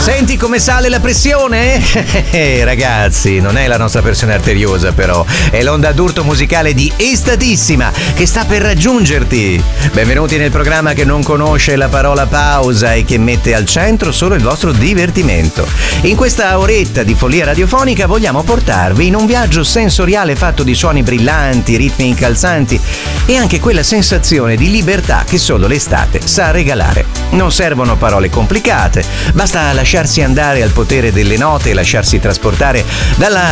Senti come sale la pressione? Ragazzi, non è la nostra pressione arteriosa però, è l'onda d'urto musicale di Estatissima che sta per raggiungerti. Benvenuti nel programma che non conosce la parola pausa e che mette al centro solo il vostro divertimento. In questa oretta di follia radiofonica vogliamo portarvi in un viaggio sensoriale fatto di suoni brillanti, ritmi incalzanti e anche quella sensazione di libertà che solo l'estate sa regalare. Non servono parole complicate, basta lasciarsi andare al potere delle note e lasciarsi trasportare dalla